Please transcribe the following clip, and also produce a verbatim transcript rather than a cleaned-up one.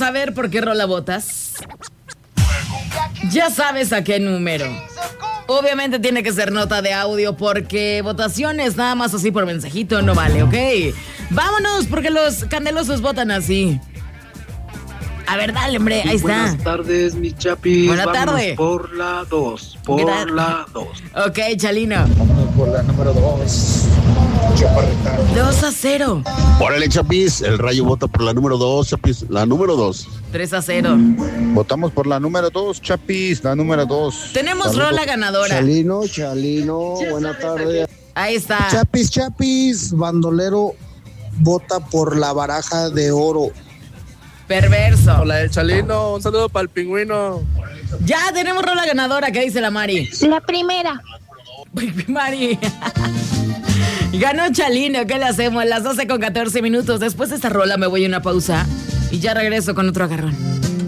saber por qué rola votas? Ya sabes a qué número. Obviamente tiene que ser nota de audio porque votaciones nada más así por mensajito no vale, ¿ok? Vámonos porque los candelosos votan así. A ver, dale, hombre, ahí está. Buenas tardes, mis chapis. Buenas Vámonos tardes. por la dos, por Gra- la dos. Ok, Chalino. Vámonos por la número dos. Chaparrita. dos a cero. Órale, Chapis, el Rayo vota por la número dos, Chapis, la número dos. tres a cero. Votamos por la número dos, Chapis, la número dos. Tenemos rola ganadora. Chalino, Chalino, buena tarde. Ahí está. Chapis, Chapis, bandolero vota por la baraja de oro. Perverso. Hola, el Chalino. Un saludo para el pingüino. Ya tenemos rola ganadora. ¿Qué dice la Mari? La primera. Mari. Ganó Chalino. ¿Qué le hacemos? Las doce con catorce minutos. Después de esta rola me voy a una pausa y ya regreso con otro agarrón.